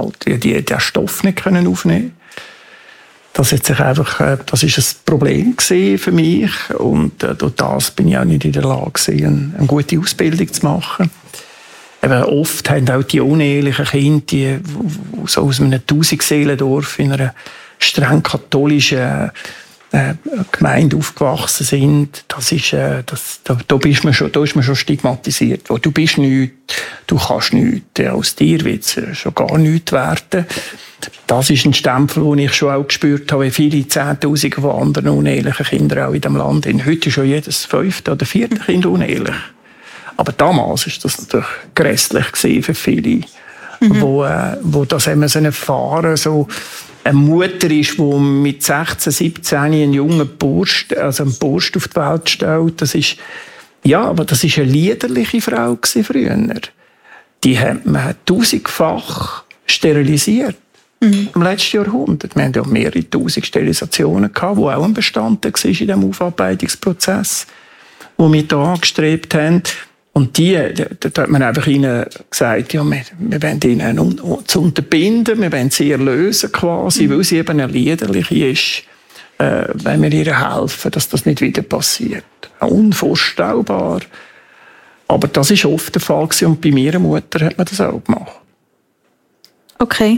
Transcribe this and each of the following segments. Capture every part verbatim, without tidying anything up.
halt die, die, den Stoff nicht können aufnehmen. Das hat sich einfach, äh, das ist ein Problem gewesen für mich und äh, durch das bin ich auch nicht in der Lage gewesen, eine gute Ausbildung zu machen. Eben, oft haben auch die unehelichen Kinder, die so aus einem Tausendseelendorf in einer streng katholischen äh, Gemeinde aufgewachsen sind, das ist, äh, das, da, da, bist man schon, da ist man schon stigmatisiert worden. Du bist nichts, du kannst nichts, aus dir wird es schon gar nichts werden. Das ist ein Stempel, den ich schon auch gespürt habe, wie viele Zehntausende von anderen unehelichen Kindern auch in diesem Land sind. Heute ist schon jedes fünfte oder vierte Kind unehelich. Aber damals war das natürlich grässlich für viele, mhm. wo, äh, wo das eben so erfahren, so eine Mutter ist, die mit sechzehn, siebzehn einen jungen Bursch, also einen Bursch auf die Welt stellt. Das ist, ja, aber das ist eine liederliche Frau früher. Die hat man tausendfach sterilisiert. Mhm. Im letzten Jahrhundert. Wir hatten ja mehrere tausend Sterilisationen gehabt, die auch ein Bestandteil war in diesem Aufarbeitungsprozess, den wir hier angestrebt haben. Und die, da, da hat man einfach ihnen gesagt, ja, wir, wir wollen ihnen un, un, zu unterbinden, wir wollen sie erlösen quasi, mhm. weil sie eben eine liederliche ist, äh, wenn wir ihr helfen, dass das nicht wieder passiert. Unvorstellbar. Aber das war oft der Fall gewesen, und bei meiner Mutter hat man das auch gemacht. Okay.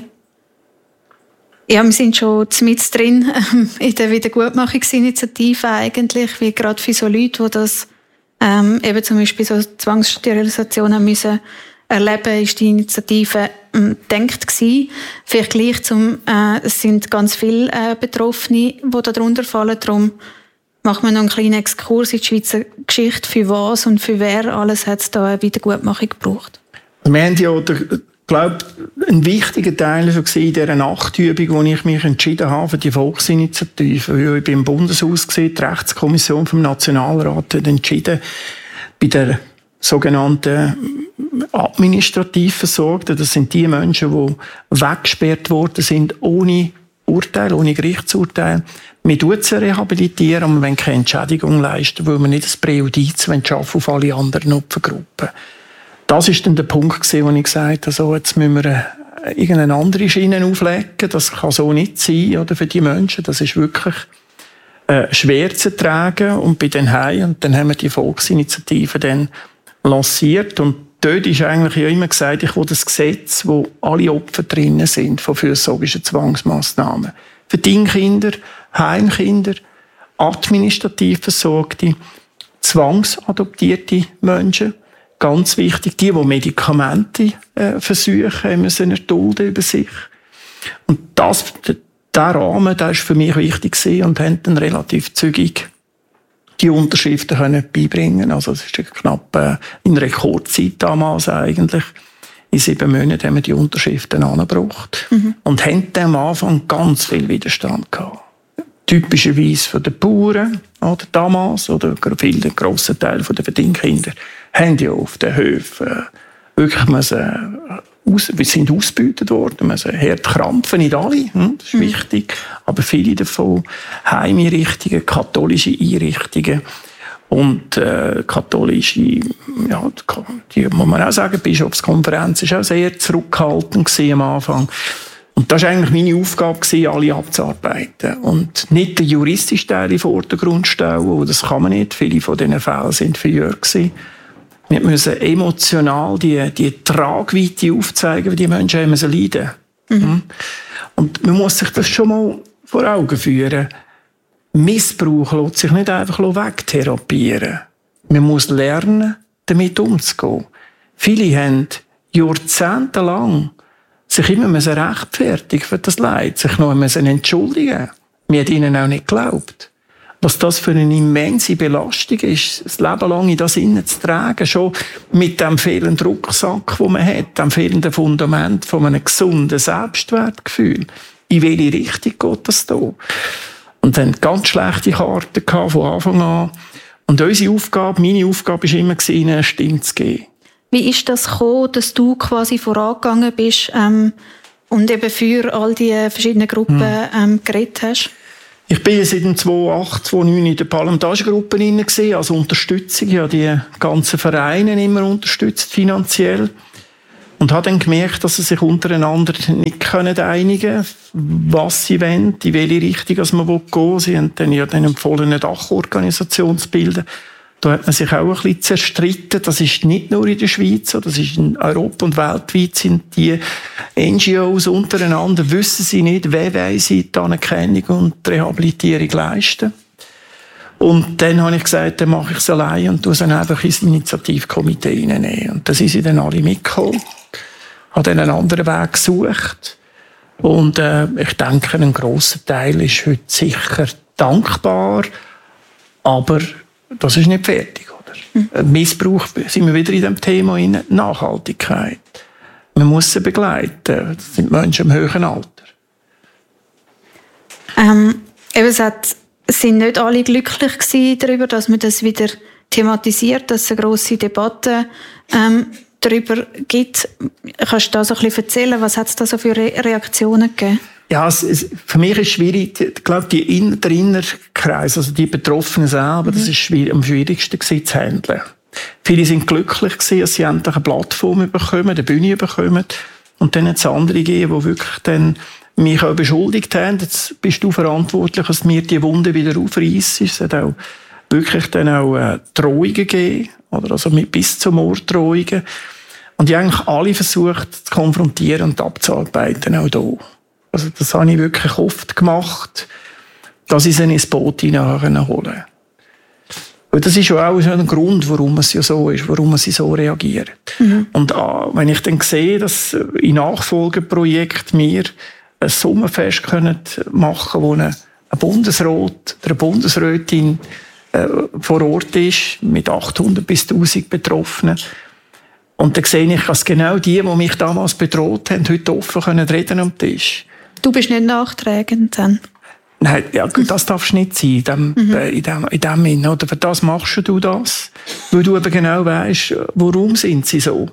Ja, wir sind schon mit drin ähm, in der Wiedergutmachungsinitiative eigentlich, wie gerade für so Leute, die das ähm, eben zum Beispiel so Zwangssterilisationen müssen erleben, ist die Initiative ähm, gedacht gewesen. Vielleicht gleich zum, äh, es sind ganz viele äh, Betroffene, die darunter fallen, darum macht man noch einen kleinen Exkurs in die Schweizer Geschichte, für was und für wer alles hat es da eine Wiedergutmachung gebraucht. Wir haben ja Ich glaube, ein wichtiger Teil war in dieser Nachtübung, wo ich mich entschieden habe für die Volksinitiative. Ich bin im Bundeshaus, die Rechtskommission vom Nationalrat hat entschieden, bei der sogenannten administrativ Versorgten, das sind die Menschen, die weggesperrt worden sind, ohne Urteil, ohne Gerichtsurteil. Wir tun sie rehabilitieren, aber wir wollen keine Entschädigung leisten, weil wir nicht das Präjudiz schaffen auf alle anderen Opfergruppen. Das war dann der Punkt, wo ich gesagt habe, also jetzt müssen wir irgendeine andere Schiene auflegen. Das kann so nicht sein, oder, für die Menschen. Das ist wirklich äh, schwer zu tragen. Und bei den Heim, und dann haben wir die Volksinitiative dann lanciert. Und dort ist eigentlich ja immer gesagt, ich will das Gesetz, wo alle Opfer drinnen sind von fürsorgischen Zwangsmassnahmen. Verdingkinder, Heimkinder, administrativ versorgte, zwangsadoptierte Menschen. Ganz wichtig, die, die Medikamente äh, versuchen, müssen erdulden über sich. Und das, der Rahmen, der ist für mich wichtig gewesen und haben dann relativ zügig die Unterschriften können beibringen. Also es ist knapp äh, in Rekordzeit damals eigentlich. In sieben Monaten haben wir die Unterschriften angebracht mhm. und haben dann am Anfang ganz viel Widerstand gehabt. Typischerweise von den Bauern oder damals oder viele grossen Teile der Verdingkinder haben ja auf den Höfen äh, wirklich müssen, aus, wir sind ausgebeutet worden, wir sind hart krampfen, nicht alle, hm, das ist mhm. wichtig, aber viele davon Heimeinrichtungen, katholische Einrichtungen und äh, katholische, ja, die muss man auch sagen, die Bischofskonferenz war auch sehr zurückhaltend am Anfang. Und das war eigentlich meine Aufgabe, alle abzuarbeiten. Und nicht den juristischen Teil in den Vordergrund stellen, das kann man nicht. Viele von diesen Fällen sind verjährt. Wir müssen emotional die, die Tragweite aufzeigen, wie die Menschen haben müssen leiden. Mhm. Und man muss sich das schon mal vor Augen führen. Missbrauch lässt sich nicht einfach wegtherapieren. Man muss lernen, damit umzugehen. Viele haben jahrzehntelang sich immer rechtfertigen für das Leid, sich noch entschuldigen. Wir haben ihnen auch nicht geglaubt. Was das für eine immense Belastung ist, das Leben lang in das innen zu tragen, schon mit dem fehlenden Rucksack, den man hat, dem fehlenden Fundament von einem gesunden Selbstwertgefühl. In welche Richtung geht das da? Und dann ganz schlechte Karten gehabt von Anfang an. Und unsere Aufgabe, meine Aufgabe war immer, ihnen eine Stimme zu geben. Wie ist das gekommen, dass du quasi vorangegangen bist ähm, und eben für all die verschiedenen Gruppen ähm, geredet hast? Ich bin seit dem zweitausendacht, zweitausendneun in der parlamentarischen Gruppe drin, als Unterstützung. Ich habe die ganzen Vereine immer unterstützt, finanziell. Und habe dann gemerkt, dass sie sich untereinander nicht einigen können, was sie wollen, in welche Richtung man gehen will. Sie haben dann ja dann empfohlen, eine Dachorganisation zu bilden. Da hat man sich auch ein bisschen zerstritten. Das ist nicht nur in der Schweiz so, das ist in Europa und weltweit sind die N G Os untereinander, wissen sie nicht, wer wollen sie die Anerkennung und die Rehabilitierung leisten. Und dann habe ich gesagt, dann mache ich es allein und tue es dann einfach ins Initiativkomitee hineinnehmen. Und da sind sie dann alle mitgekommen. Habe dann einen anderen Weg gesucht. Und äh, ich denke, ein grosser Teil ist heute sicher dankbar, aber das ist nicht fertig. Oder? Mhm. Missbrauch, sind wir wieder in dem Thema in Nachhaltigkeit. Man muss sie begleiten. Das sind Menschen im höheren Alter. Ähm, eben, es hat, sind nicht alle glücklich gewesen darüber, dass man das wieder thematisiert, dass es eine grosse Debatte ähm, darüber gibt. Kannst du da so ein bisschen erzählen, was hat es da so für Re- Reaktionen gegeben? Ja, es, es, für mich ist schwierig, ich glaube, die in, der Innerkreis, also die Betroffenen selber, mhm. das ist schwierig, am schwierigsten gewesen zu handeln. Viele sind glücklich gewesen, dass sie endlich eine Plattform bekommen, eine Bühne bekommen. Und dann hat es andere gegeben, die wirklich dann mich auch beschuldigt haben. Jetzt bist du verantwortlich, dass mir die Wunde wieder aufreissen. Es hat auch wirklich dann auch äh, Drohungen gegeben, oder also mit bis zu Morddrohungen. Und ich habe eigentlich alle versucht zu konfrontieren und abzuarbeiten, auch hier. Also das habe ich wirklich oft gemacht, dass ich sie ins Boot hineinholen konnte. Und das ist ja auch ein Grund, warum es ja so ist, warum sie so reagieren. Mhm. Und äh, wenn ich dann sehe, dass in Nachfolgeprojekten wir ein Sommerfest können machen, wo ein Bundesrat, eine Bundesrätin äh, vor Ort ist, mit achthundert bis tausend Betroffenen. Und dann sehe ich, dass genau die, die mich damals bedroht haben, heute offen können reden am Tisch. Du bist nicht nachtragend dann? Nein, ja, das darfst du nicht sein, in dem, mhm. in dem, in dem Sinn. Oder für das machst du das, weil du eben genau weisst, warum sind sie so.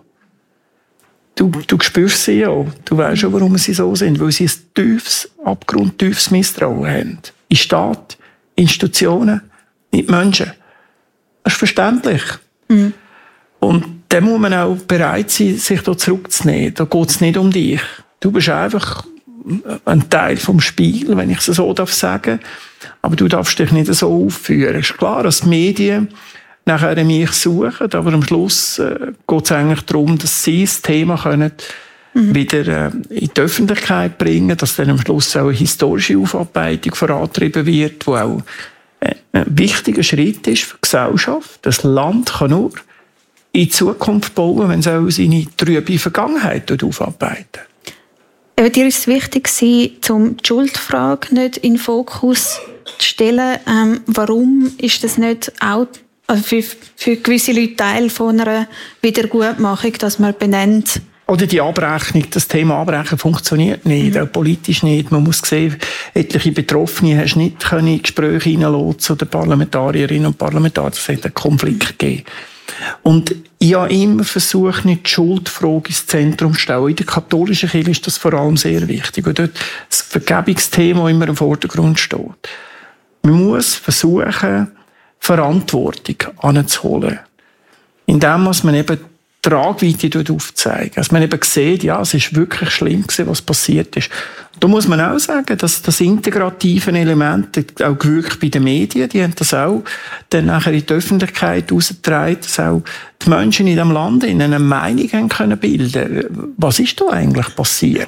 Du, du spürst sie ja, du weisst ja, warum sie so sind, weil sie ein tiefes, abgrundtiefes Misstrauen haben. In Staat, Institutionen, in Menschen. Das ist verständlich. Mhm. Und dann muss man auch bereit sein, sich da zurückzunehmen. Da geht es nicht um dich. Du bist einfach ein Teil vom Spiel, wenn ich es so darf sagen. Aber du darfst dich nicht so aufführen. Es ist klar, dass die Medien nachher mich suchen, aber am Schluss äh, geht es eigentlich darum, dass sie das Thema können mhm. wieder äh, in die Öffentlichkeit bringen, dass dann am Schluss auch eine historische Aufarbeitung vorangetrieben wird, die auch äh, ein wichtiger Schritt ist für die Gesellschaft. Das Land kann nur in Zukunft bauen, wenn es auch seine trübe Vergangenheit aufarbeiten. Aber dir ist es wichtig, um die Schuldfrage nicht in den Fokus zu stellen. Ähm, warum ist das nicht auch also für, für gewisse Leute Teil von einer Wiedergutmachung, dass man benennt? Oder die Abrechnung, das Thema Abbrechen funktioniert nicht, mhm. auch politisch nicht. Man muss sehen, etliche Betroffene hast nicht können in Gespräche hineinlassen zu den Parlamentarierinnen und Parlamentariern. Es hat einen Konflikt gegeben. Und ich habe immer versucht, nicht die Schuldfrage ins Zentrum zu stellen. In der katholischen Kirche ist das vor allem sehr wichtig, weil dort das Vergebungsthema immer im Vordergrund steht. Man muss versuchen, Verantwortung anzuholen, indem man eben die Tragweite aufzeigen. Dass man eben sieht, ja, es ist wirklich schlimm gewesen, was passiert ist. Da muss man auch sagen, dass das integrative Element auch gewirkt bei den Medien, die haben das auch dann nachher in die Öffentlichkeit herausgetragen, dass auch die Menschen in diesem Land eine Meinung haben können bilden. Was ist da eigentlich passiert?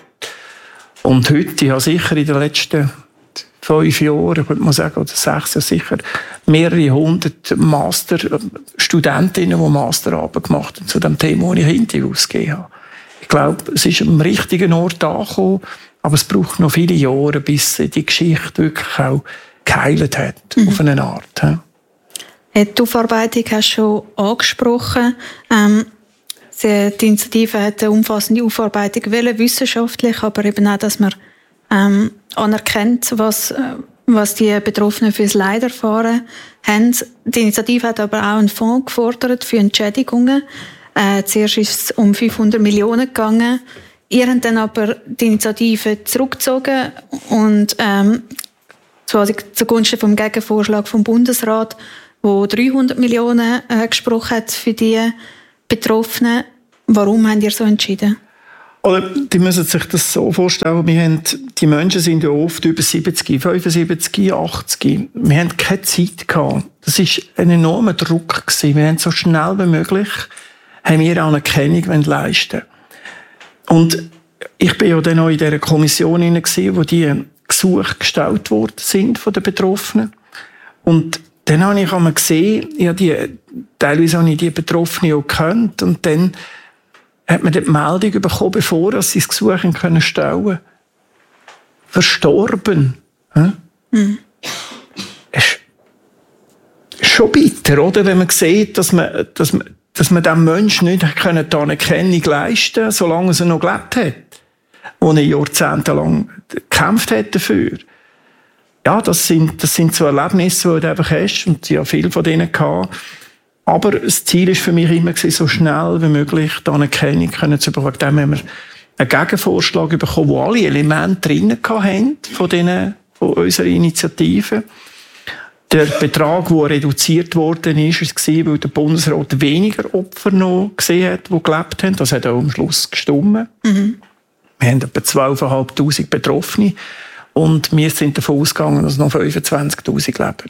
Und heute, ich habe sicher in den letzten fünf Jahren, ich würde mal sagen, oder sechs Jahre sicher, mehrere hundert Masterstudentinnen, die Masterarbeit gemacht haben zu dem Thema, das ich Interviews gegeben habe. Ich glaube, es ist am richtigen Ort angekommen, aber es braucht noch viele Jahre, bis die Geschichte wirklich auch geheilt hat, mhm. auf eine Art. Ja. Die Aufarbeitung hast du schon angesprochen. Ähm, die Initiative hat eine umfassende Aufarbeitung wollen, wissenschaftlich, aber eben auch, dass man ähm, anerkennt, was, was die Betroffenen für das Leid erfahren haben. Die Initiative hat aber auch einen Fonds gefordert für Entschädigungen. Äh, zuerst ist es um fünfhundert Millionen gegangen. Ihr habt dann aber die Initiative zurückgezogen und ähm, quasi zugunsten vom Gegenvorschlag vom Bundesrat, wo dreihundert Millionen äh, gesprochen hat für die Betroffenen. Warum habt ihr so entschieden? Oder die müssen sich das so vorstellen, wir haben, die Menschen sind ja oft über siebzig, fünfundsiebzig, achtzig. Wir haben keine Zeit gehabt. Das war ein enormer Druck gewesen. Wir haben so schnell wie möglich haben wir Anerkennung leisten. Und ich bin ja dann auch in dieser Kommission gewesen, wo die Gesuche gestellt worden sind von den Betroffenen. Und dann habe ich einmal gesehen, ja, die, teilweise habe ich die Betroffenen auch gekannt. Und dann hat man die Meldung bekommen, bevor sie das Gesuch stellen können. Verstorben. Hm? Mhm. Es ist schon bitter, oder? Wenn man sieht, dass man, dass man, dass man diesem Menschen nicht die Anerkennung leisten konnte, solange er noch gelebt hat. Und er jahrzehntelang gekämpft hat dafür. Ja, das sind, das sind so Erlebnisse, die du einfach hast. Und ich habe viele von denen gehabt. Aber das Ziel war für mich immer, so schnell wie möglich die Anerkennung zu bekommen. Dann haben wir einen Gegenvorschlag bekommen, wo alle Elemente drin hatten von, denen, von unserer Initiative. Der Betrag, der reduziert worden ist, war, weil der Bundesrat weniger Opfer noch gesehen hat, die gelebt haben. Das hat auch am Schluss gestimmt. Mhm. Wir haben etwa zwölftausendfünfhundert Betroffene. Und wir sind davon ausgegangen, dass noch fünfundzwanzigtausend leben.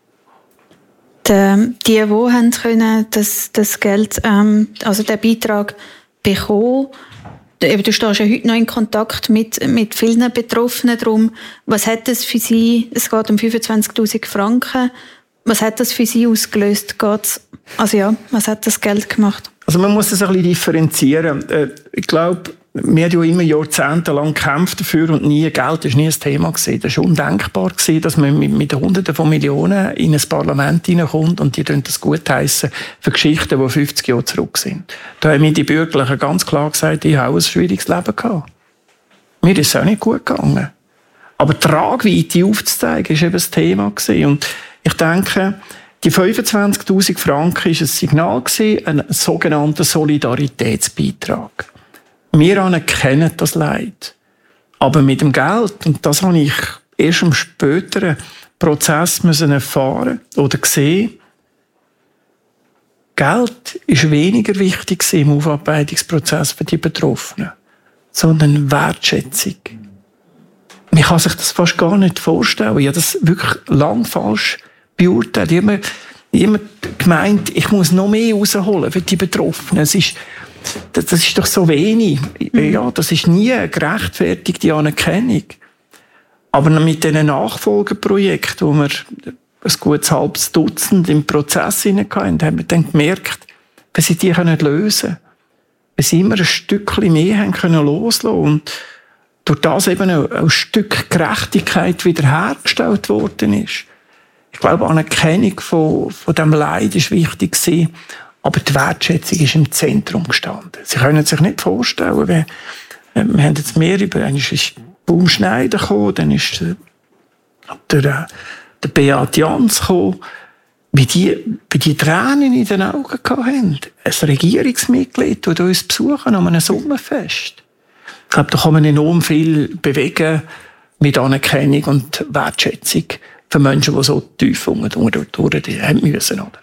Die, die, die haben können das, das Geld, ähm, also den Beitrag bekommen, du stehst ja heute noch in Kontakt mit, mit vielen Betroffenen darum. Was hat das für sie, es geht um fünfundzwanzigtausend Franken, was hat das für sie ausgelöst? Geht's, also ja, was hat das Geld gemacht? Also man muss das ein bisschen differenzieren. Ich glaube, wir haben ja immer jahrzehntelang gekämpft dafür und nie, Geld ist nie ein Thema gewesen. Das war undenkbar gewesen, dass man mit, mit Hunderten von Millionen in ein Parlament hineinkommt und die das gutheissen für Geschichten, die fünfzig Jahre zurück sind. Da haben mir die Bürgerlichen ganz klar gesagt, ich habe ein schwieriges Leben gehabt. Mir ist es auch nicht gut gegangen. Aber die Tragweite aufzuzeigen, war eben das Thema gewesen. Und ich denke, die fünfundzwanzigtausend Franken war ein Signal gewesen, ein sogenannter Solidaritätsbeitrag. Wir anerkennen das Leid. Aber mit dem Geld, und das habe ich erst im späteren Prozess müssen erfahren oder sehen, Geld ist weniger wichtig im Aufarbeitungsprozess für die Betroffenen, sondern Wertschätzung. Man kann sich das fast gar nicht vorstellen. Ich habe das wirklich lang falsch beurteilt. Ich habe immer gemeint, ich muss noch mehr rausholen für die Betroffenen. Es ist Das ist doch so wenig. Ja, das ist nie eine gerechtfertigte Anerkennung. Aber mit diesen Nachfolgeprojekten, wo wir ein gutes halbes Dutzend im Prozess hinein haben wir dann gemerkt, wenn sie die lösen können, wenn sie immer ein Stückchen mehr haben können loslassen und durch das eben auch ein Stück Gerechtigkeit wiederhergestellt worden ist. Ich glaube, Anerkennung von, von diesem Leid ist wichtig gewesen. Aber die Wertschätzung ist im Zentrum gestanden. Sie können sich nicht vorstellen, wie, äh, wir haben jetzt mehr über, einmal ist Baum Schneider gekommen, dann ist der, der, der Beat Jans gekommen, wie die, wie die Tränen in den Augen hatten. Ein Regierungsmitglied, das uns besuchen an einem Sommerfest. Ich glaube, da kann man enorm viel bewegen mit Anerkennung und Wertschätzung für Menschen, die so tief durch haben müssen, oder?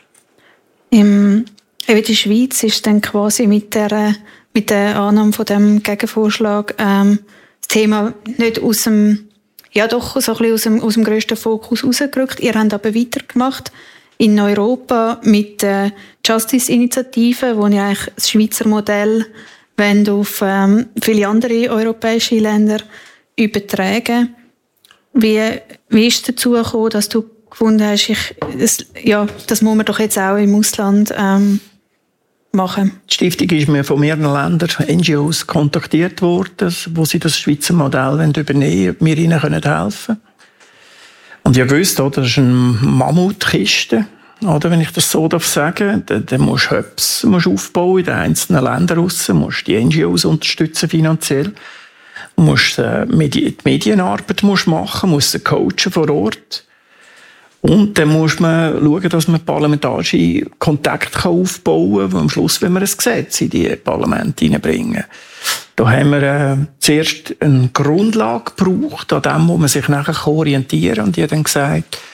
Im In der Schweiz ist dann quasi mit der, mit der Annahme von dem Gegenvorschlag ähm, das Thema nicht aus dem, ja doch, so ein bisschen aus dem, aus dem grössten Fokus rausgerückt. Ihr habt aber weitergemacht in Europa mit der Justice-Initiative, wo ihr eigentlich das Schweizer Modell wollt auf ähm, viele andere europäische Länder übertragen. Wie, wie ist es dazu gekommen, dass du gefunden hast, ich, das, ja, das muss man doch jetzt auch im Ausland ähm, machen? Die Stiftung ist mir von mehreren Ländern, N G Os, kontaktiert worden, wo sie das Schweizer Modell übernehmen wollen, ob wir ihnen helfen können. Und ihr wisst, das ist eine Mammutkiste, oder, wenn ich das so sagen darf. Dann musst du Hubs aufbauen in den einzelnen Ländern raus, musst die N G Os unterstützen finanziell, musst die Medienarbeit machen, musst sie coachen vor Ort. Und dann muss man schauen, dass man parlamentarische Kontakte aufbauen kann, am Schluss, wenn wir ein Gesetz in die Parlamente hineinbringen. Da haben wir äh, zuerst eine Grundlage gebraucht, an dem, wo man sich nachher orientieren kann. Und ich habe dann gesagt,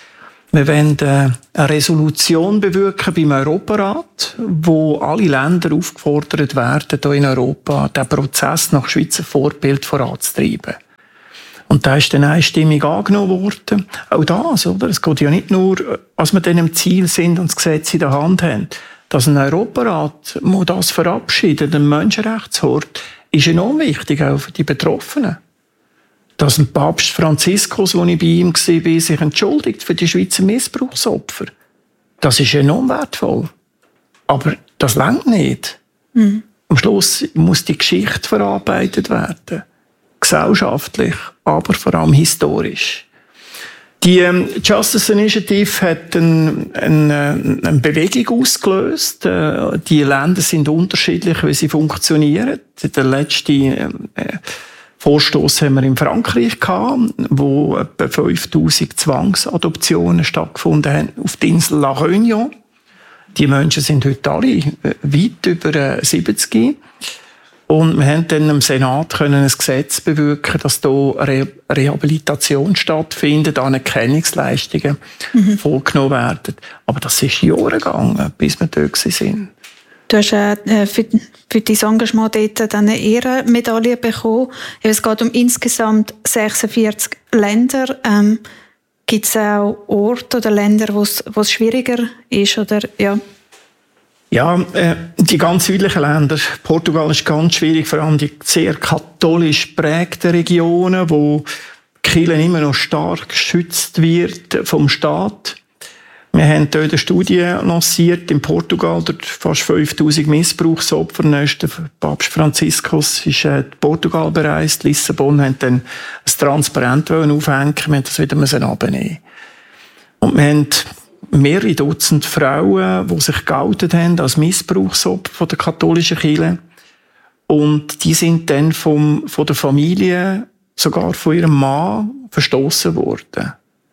Wir wollen eine Resolution bewirken beim Europarat, wo alle Länder aufgefordert werden, hier in Europa den Prozess nach Schweizer Vorbild voranzutreiben. Und da ist dann einstimmig angenommen worden. Auch das, oder? Es geht ja nicht nur, als wir dann im Ziel sind und das Gesetz in der Hand haben. Dass ein Europarat das verabschiedet, ein Menschenrechtshort, ist enorm wichtig, auch für die Betroffenen. Dass ein Papst Franziskus, als ich bei ihm war, sich entschuldigt für die Schweizer Missbrauchsopfer. Das ist enorm wertvoll. Aber das reicht nicht. Mhm. Am Schluss muss die Geschichte verarbeitet werden. Gesellschaftlich, aber vor allem historisch. Die ähm, Justice Initiative hat ein, ein, eine Bewegung ausgelöst. Äh, die Länder sind unterschiedlich, wie sie funktionieren. Der letzte äh, Vorstoß haben wir in Frankreich gehabt, wo etwa fünftausend Zwangsadoptionen stattgefunden haben auf der Insel La Réunion. Die Menschen sind heute alle weit über siebzig. Und wir haben dann im Senat können ein Gesetz bewirken, dass hier Re- Rehabilitation stattfindet, Anerkennungsleistungen mhm. vorgenommen werden. Aber das ist Jahre gegangen, bis wir dort waren. Du hast äh, für, für dein Engagement dort eine Ehrenmedaille bekommen. Es geht um insgesamt sechsundvierzig Länder. Ähm, Gibt es auch Orte oder Länder, wo es schwieriger ist? Oder, ja. Ja, äh, die ganz südlichen Länder. Portugal ist ganz schwierig, vor allem die sehr katholisch geprägten Regionen, wo die Kirche immer noch stark geschützt wird vom Staat. Wir haben dort eine Studie lanciert in Portugal, dort fast fünftausend Missbrauchsopfer. Der Papst Franziskus ist in Portugal bereist. Lissabon haben dann ein Transparent aufhängen, wir haben das wieder abnehmen. Und wir haben mehrere Dutzend Frauen, die sich geoutet haben als Missbrauchsopfer von der katholischen Kirche. Und die sind dann vom, von der Familie, sogar von ihrem Mann, verstoßen worden.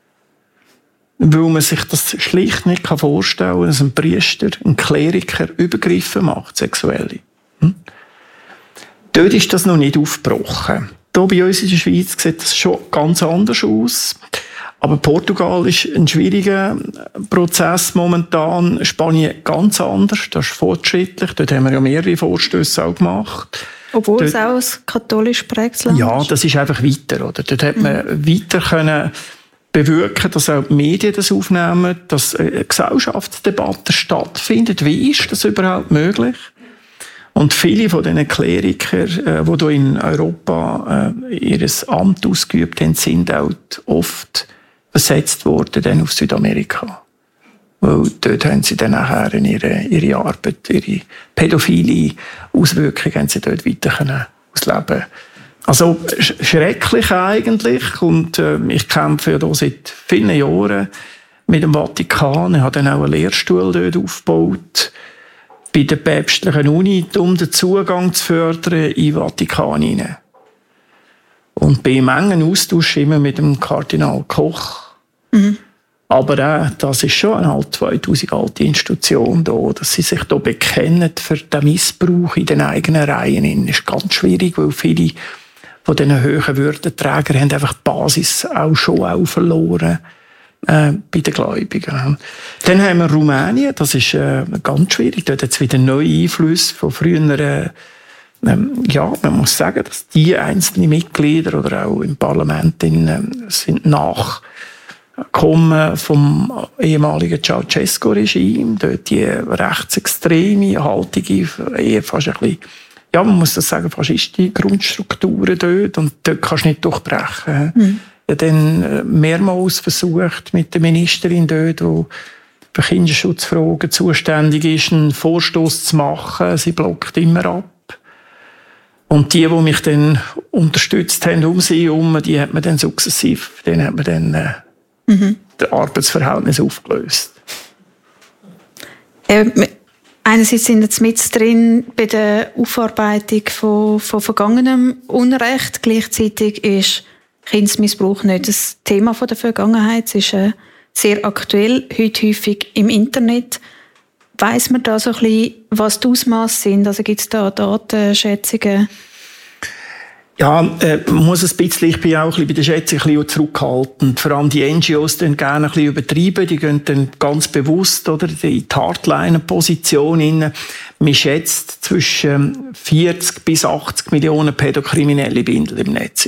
Weil man sich das schlicht nicht vorstellen kann, dass ein Priester, ein Kleriker Übergriffe macht, sexuelle. Hm? Dort ist das noch nicht aufgebrochen. Hier bei uns in der Schweiz sieht das schon ganz anders aus. Aber Portugal ist ein schwieriger Prozess momentan. Spanien ganz anders. Das ist fortschrittlich. Dort haben wir ja mehrere Vorstöße auch gemacht. Obwohl Dort, es auch ein katholisch prägtes Land ist. Ja, das ist einfach weiter. Oder? Dort hat man mhm. weiter können bewirken, dass auch die Medien das aufnehmen, dass eine Gesellschaftsdebatte stattfindet. Wie ist das überhaupt möglich? Und viele von diesen Klerikern, äh, die hier in Europa äh, ihr Amt ausgeübt haben, sind auch oft versetzt worden dann auf Südamerika. Weil dort haben sie dann nachher ihre, ihre Arbeit, ihre pädophile Auswirkungen haben sie dort weiter können ausleben. Also schrecklich eigentlich. Und äh, ich kämpfe ja hier seit vielen Jahren mit dem Vatikan. Ich habe dann auch einen Lehrstuhl dort aufgebaut bei der päpstlichen Uni, um den Zugang zu fördern in den Vatikan hinein. Und bin im engen Austausch immer mit dem Kardinal Koch. Mhm. Aber auch, das ist schon eine halt zweitausend alte Institution da, dass sie sich da bekennen für den Missbrauch in den eigenen Reihen. Das ist ganz schwierig, weil viele von diesen hohen Würdenträgern haben einfach die Basis auch schon auch verloren äh, bei den Gläubigen. Dann haben wir Rumänien, das ist äh, ganz schwierig. Dort hat es wieder neue Einflüsse von früheren. Äh, ja, man muss sagen, dass die einzelnen Mitglieder oder auch im Parlament in, äh, sind Nachkommen vom ehemaligen Ceausescu-Regime. Dort die rechtsextreme Haltung, eher fast ein bisschen, ja, man muss das sagen, faschistische Grundstrukturen dort, und dort kannst du nicht durchbrechen. Mhm. Ich habe dann mehrmals versucht, mit der Ministerin dort, die für Kinderschutzfragen zuständig ist, einen Vorstoß zu machen. Sie blockt immer ab. Und die, die mich dann unterstützt haben, um sie herum, die hat man dann sukzessiv, denen hat man dann äh, mhm. das Arbeitsverhältnis aufgelöst. Äh, Einerseits sind jetzt mit drin bei der Aufarbeitung von, von vergangenem Unrecht. Gleichzeitig ist Kindesmissbrauch nicht das Thema von der Vergangenheit. Es ist äh, sehr aktuell, heute häufig im Internet. Weiss man da so ein bisschen, was die Ausmaße sind? Also gibt es da Datenschätzungen? Ja, äh, man muss ein bisschen, ich bin auch ein bisschen bei der Schätzung ein bisschen zurückhaltend. Vor allem die N G Os die gerne ein bisschen übertreiben, die gehen dann ganz bewusst oder, in die Hardliner-Position rein. Man schätzt zwischen vierzig bis achtzig Millionen pädokriminelle Bindel im Netz.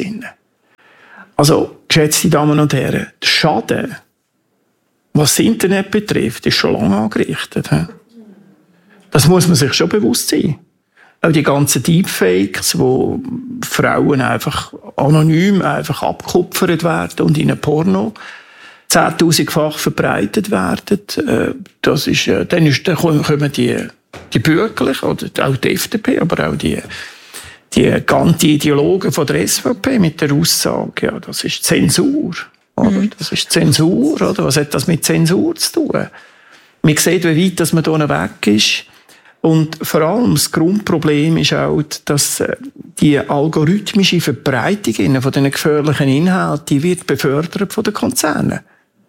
Also, geschätzte Damen und Herren, der Schaden, was das Internet betrifft, ist schon lange angerichtet. Das muss man sich schon bewusst sein. Auch die ganzen Deepfakes, wo Frauen einfach anonym einfach abgekupfert werden und in ein Porno zehntausendfach verbreitet werden, das ist, dann, ist, dann kommen die, die Bürgerlichen, oder auch die F D P, aber auch die, die ganzen Ideologen von der S V P mit der Aussage, ja, das ist Zensur. Oder? Mhm. Das ist Zensur, oder? Was hat das mit Zensur zu tun? Man sieht, wie weit dass man hier weg ist. Und vor allem das Grundproblem ist auch, dass die algorithmische Verbreitung von diesen gefährlichen Inhalten, die wird befördert von den Konzernen.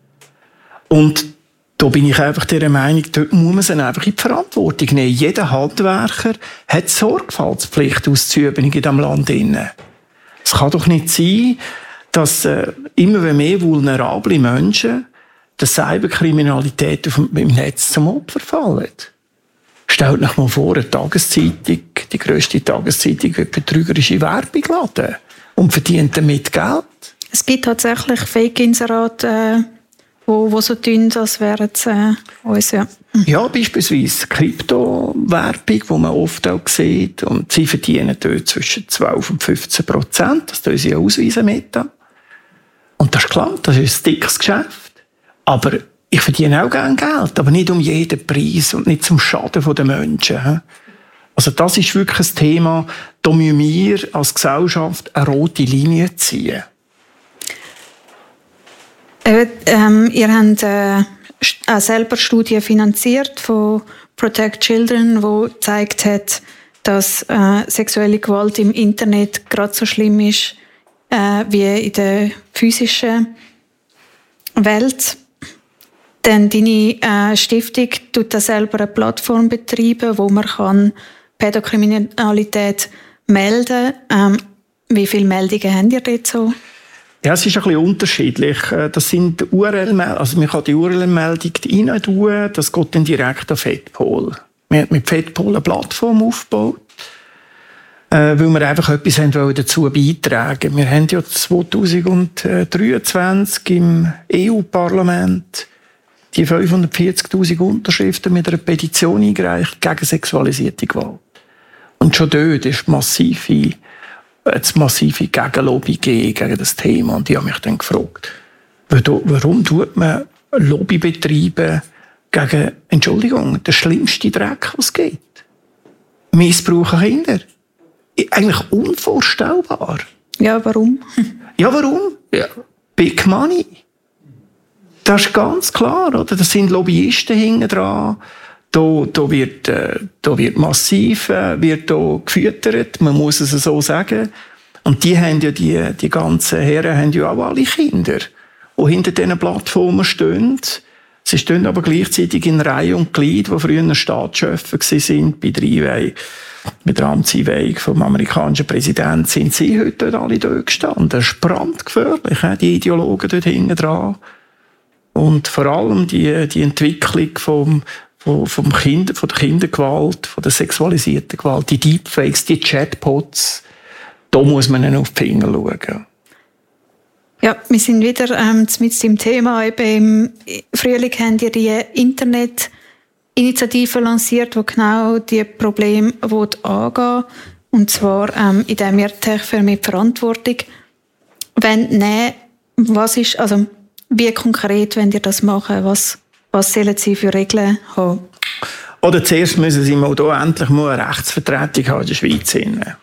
Und da bin ich einfach der Meinung, dort muss man sie einfach in die Verantwortung nehmen. Jeder Handwerker hat Sorgfaltspflicht auszuüben in diesem Land. Es kann doch nicht sein, dass äh, immer mehr vulnerable Menschen der Cyberkriminalität im Netz zum Opfer fallen. Stellt euch mal vor, eine Tageszeitung, die grösste Tageszeitung, wird betrügerische Werbung laden und verdient damit Geld. Es gibt tatsächlich Fake-Inserate, äh, wo, wo so tun, als wären es äh, uns, ja. Ja, beispielsweise Kryptowerbung, die man oft auch sieht. Und sie verdienen dort zwischen zwölf und fünfzehn Prozent. Das tun sie ausweisen mit. Und das ist klar, das ist ein dickes Geschäft. Aber ich verdiene auch gerne Geld, aber nicht um jeden Preis und nicht zum Schaden der Menschen. Also das ist wirklich ein Thema, da müssen wir als Gesellschaft eine rote Linie ziehen. Äh, ähm, ihr habt äh, auch selber Studien finanziert von Protect Children, die gezeigt hat, dass äh, sexuelle Gewalt im Internet gerade so schlimm ist äh, wie in der physischen Welt. Denn deine äh, Stiftung tut da selber eine Plattform betreiben, wo man kann Pädokriminalität melden kann. Ähm, wie viele Meldungen habt ihr dort so? Ja, es ist ein bisschen unterschiedlich. Das sind U R L-Meldungen, also man kann die U R L-Meldung rein tun, das geht dann direkt an FedPol. Wir haben mit FedPol eine Plattform aufgebaut, weil wir einfach etwas dazu beitragen wollten. Wir haben ja zwanzig dreiundzwanzig im E U-Parlament die fünfhundertvierzigtausend Unterschriften mit einer Petition eingereicht gegen sexualisierte Gewalt. Und schon dort ist massive, eine massive Gegenlobby gegen das Thema. Und ich habe mich dann gefragt, warum tut man Lobby betreiben gegen, Entschuldigung, den schlimmsten Dreck, was es gibt? Missbrauch an Kinder. Eigentlich unvorstellbar. Ja, warum? Ja, warum? Ja. Big Money. Das ist ganz klar, oder? Das sind Lobbyisten hinten dran. Da, da, wird, äh, da wird massiv äh, wird da gefüttert, man muss es so sagen. Und die haben ja, die, die ganzen Herren haben ja auch alle Kinder, die hinter diesen Plattformen stehen. Sie stehen aber gleichzeitig in Reihe und Glied, die früher Staatschefs waren, bei der Einweihung, bei der Amtseinweihung vom amerikanischen Präsidenten, sind sie heute dort alle dort gestanden. Das ist brandgefährlich, äh, die Ideologen dort hinten dran. Und vor allem die, die Entwicklung vom, vom, vom Kind, von der Kindergewalt, von der sexualisierten Gewalt, die Deepfakes, die Chatbots, da muss man auf die Finger schauen. Ja, wir sind wieder ähm, mit dem Thema. Eben Im Frühling haben ihr die Internetinitiative lanciert, die genau diese Probleme angehen will. Und zwar, ähm, indem ihr Tech für mit Verantwortung nehmen. Was ist, also, wie konkret wollt ihr das machen? Was, was sollen Sie für Regeln haben? Oder zuerst müssen Sie mal hier endlich mal eine Rechtsvertretung haben in der Schweiz.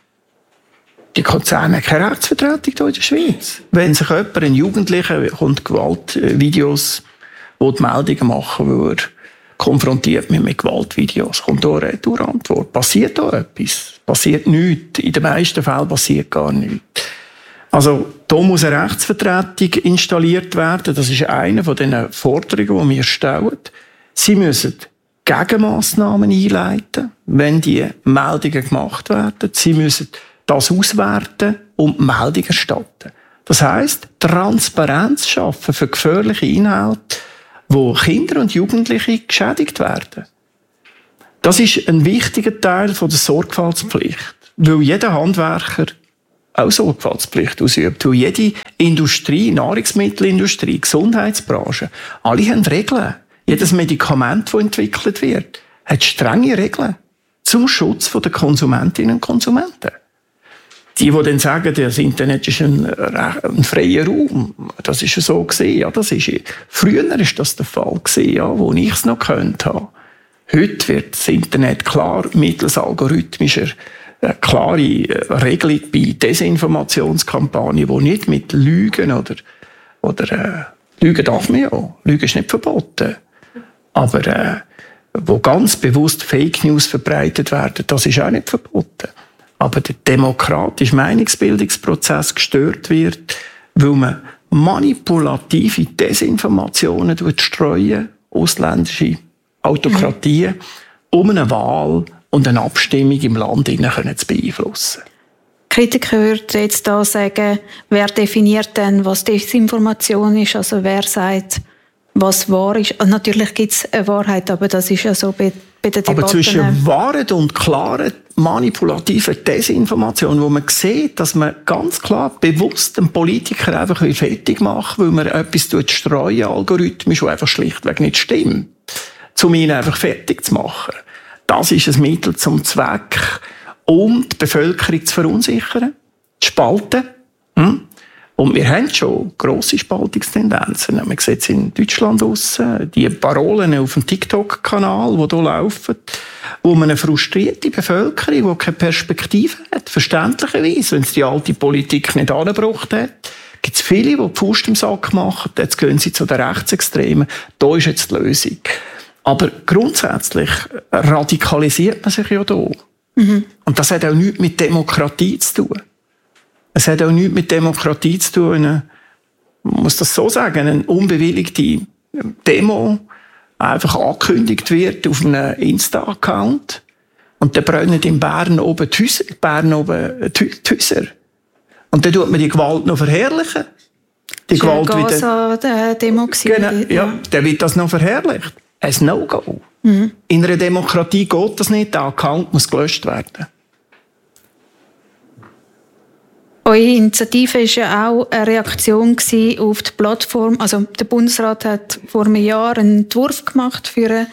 Die Konzerne haben keine Rechtsvertretung hier in der Schweiz. Wenn sich jemand, ein Jugendlicher, kommt Gewaltvideos, wo die Meldungen machen würde, konfrontiert mit, mit Gewaltvideos, kommt hier eine Antwort. Passiert da etwas? Passiert nichts. In den meisten Fällen passiert gar nichts. Also, da muss eine Rechtsvertretung installiert werden. Das ist eine von den Forderungen, die wir stellen. Sie müssen Gegenmassnahmen einleiten, wenn die Meldungen gemacht werden. Sie müssen das auswerten, und Meldungen erstatten. Das heisst, Transparenz schaffen für gefährliche Inhalte, wo Kinder und Jugendliche geschädigt werden. Das ist ein wichtiger Teil der Sorgfaltspflicht, weil jeder Handwerker auch Sorgfaltspflicht ausübt, weil jede Industrie, Nahrungsmittelindustrie, Gesundheitsbranche, alle haben Regeln. Jedes Medikament, das entwickelt wird, hat strenge Regeln zum Schutz der Konsumentinnen und Konsumenten. Die, die dann sagen, das Internet ist ein, ein freier Raum, das ist ja so gesehen. Ja, das ist, früher war das der Fall gewesen, ja, wo ich es noch gekannt habe. Heute wird das Internet klar mittels algorithmischer eine klare Regelung bei Desinformationskampagnen, die nicht mit Lügen oder, oder äh, Lügen darf man ja, Lügen ist nicht verboten, aber äh, wo ganz bewusst Fake News verbreitet werden, das ist auch nicht verboten. Aber der demokratische Meinungsbildungsprozess gestört wird, weil man manipulative Desinformationen streuen, ausländische Autokratien, mhm. um eine Wahl und eine Abstimmung im Land zu beeinflussen. Kritiker würden jetzt da sagen, wer definiert denn, was Desinformation ist? Also wer sagt, was wahr ist? Also natürlich gibt es eine Wahrheit, aber das ist ja so bei, bei den Debatten. Aber zwischen Wahrheit und klaren manipulativen Desinformation, wo man sieht, dass man ganz klar bewusst einen Politiker einfach fertig macht, weil man etwas streuen, algorithmisch, was einfach schlichtweg nicht stimmt, um ihn einfach fertig zu machen. Das ist ein Mittel zum Zweck, um die Bevölkerung zu verunsichern, zu spalten. Hm? Und wir haben schon grosse Spaltungstendenzen. Man sieht es in Deutschland aussen, die Parolen auf dem TikTok-Kanal, die hier laufen, wo man eine frustrierte Bevölkerung, die keine Perspektive hat, verständlicherweise, wenn es die alte Politik nicht angebracht hat, gibt es viele, die die Faust im Sack machen, jetzt gehen sie zu den Rechtsextremen, da ist jetzt die Lösung. Aber grundsätzlich radikalisiert man sich ja hier. Mhm. Und das hat auch nichts mit Demokratie zu tun. Es hat auch nichts mit Demokratie zu tun. Man muss das so sagen, eine unbewilligte Demo einfach angekündigt wird auf einem Insta-Account und dann brennen in Bern oben die Häuser. Bern oben die Häuser. Und dann tut man die Gewalt noch verherrlichen. Die Gewalt wieder. Der Demo genau, ja, dann wird das noch verherrlicht. Ein No-Go. Mhm. In einer Demokratie geht das nicht. Der Account muss gelöscht werden. Eure Initiative war ja auch eine Reaktion auf die Plattform. Also der Bundesrat hat vor einem Jahr einen Entwurf gemacht für eine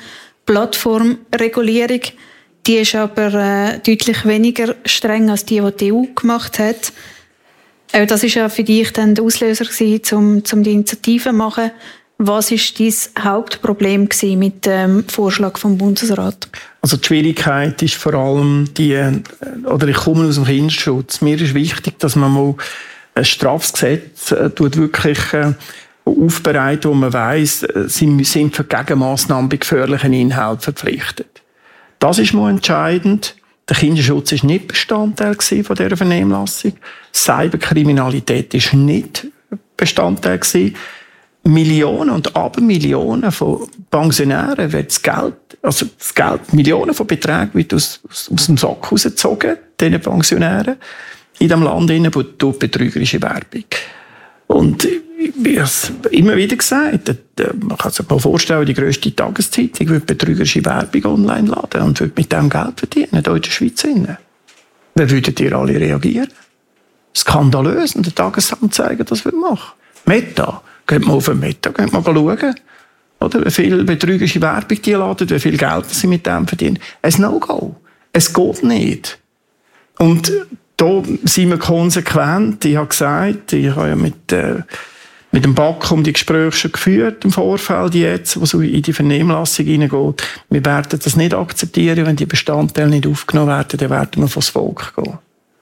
Plattformregulierung. Die ist aber äh, deutlich weniger streng als die, die die E U gemacht hat. Äh, das war ja für dich dann der Auslöser gewesen, um, um die Initiative zu machen. Was war dein Hauptproblem mit dem Vorschlag vom Bundesrat? Also die Schwierigkeit ist vor allem die, oder ich komme aus dem Kinderschutz. Mir ist wichtig, dass man mal ein Strafgesetz äh, tut wirklich äh, aufbereitet, wo man weiss, äh, sie sind für Gegenmaßnahmen bei gefährlichen Inhalten verpflichtet. Das ist mal entscheidend. Der Kinderschutz ist nicht Bestandteil von dieser Vernehmlassung. Cyberkriminalität ist nicht Bestandteil gewesen. Millionen und Abermillionen von Pensionären wird das Geld, also das Geld, Millionen von Beträgen wird aus, aus, aus dem Sack rausgezogen, diesen Pensionären, in diesem Land durch betrügerische Werbung. Und ich habe es immer wieder gesagt, man kann sich mal vorstellen, die grösste Tageszeitung würde betrügerische Werbung online laden und würde mit dem Geld verdienen, hier in der Schweiz. Wie würdet ihr alle reagieren? Skandalös, und der Tagesanzeiger das würde machen. Meta. Geht man auf den Meta, geht man schauen, oder? Wie viel betrügerische Werbung die laden, wie viel Geld sie mit dem verdienen. Ein No-Go. Es geht nicht. Und da sind wir konsequent. Ich habe gesagt, ich habe ja mit, äh, mit dem B A K um die Gespräche schon geführt, im Vorfeld jetzt, wo so in die Vernehmlassung hineingeht. Wir werden das nicht akzeptieren, wenn die Bestandteile nicht aufgenommen werden, dann werden wir vors Volk gehen.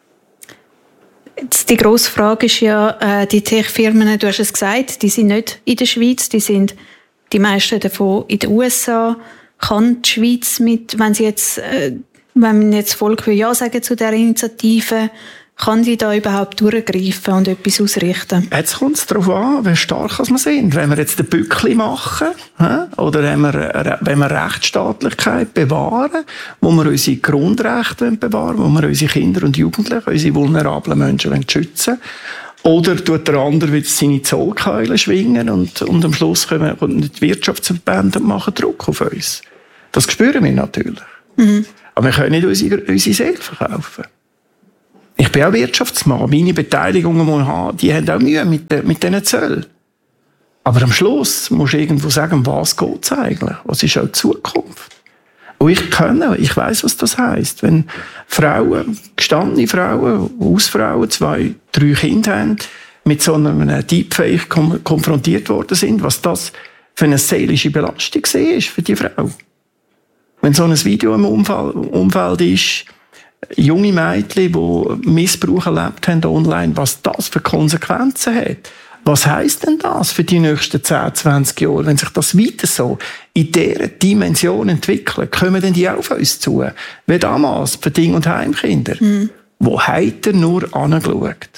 Jetzt die grosse Frage ist ja, äh, die Tech-Firmen, du hast es gesagt, die sind nicht in der Schweiz, die sind die meisten davon in den U S A. Kann die Schweiz mit, wenn sie jetzt, äh, wenn man jetzt Volk will ja sagen zu dieser Initiative, kann die da überhaupt durchgreifen und etwas ausrichten? Jetzt kommt es darauf an, wie stark wir sind. Wenn wir jetzt den Bückli machen, oder wenn wir, wenn wir Rechtsstaatlichkeit bewahren, wo wir unsere Grundrechte bewahren, wo wir unsere Kinder und Jugendlichen, unsere vulnerablen Menschen schützen wollen, oder tut der andere wieder seine Zollkeule schwingen und, und am Schluss kommen die Wirtschaftsverbände und machen Druck auf uns. Das spüren wir natürlich. Mhm. Aber wir können nicht unsere, unsere Seele verkaufen. Ich bin auch Wirtschaftsmann. Meine Beteiligungen, die ich habe, die haben auch Mühe mit, de, mit diesen Zöllen. Aber am Schluss musst du irgendwo sagen, um was geht es eigentlich? Was ist auch die Zukunft? Und ich kenne, ich weiss, was das heisst. Wenn Frauen, gestandene Frauen, Hausfrauen, zwei, drei Kinder haben, mit so einem Deepfake kom- konfrontiert worden sind, was das für eine seelische Belastung ist für die Frau. Wenn so ein Video im Umfeld, Umfeld ist, junge Mädchen, die Missbrauch erlebt haben online, was das für Konsequenzen hat. Was heisst denn das für die nächsten zehn, zwanzig Jahre? Wenn sich das weiter so in dieser Dimension entwickelt, kommen denn die auch auf uns zu? Wie damals für Ding- und Heimkinder. Mhm. Wo hat er nur angeschaut?